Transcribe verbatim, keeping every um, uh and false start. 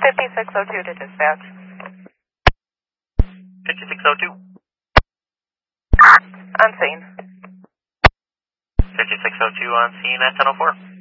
fifty-six oh two to dispatch. fifty-six oh two. On scene. fifty-six oh two on scene at ten oh four.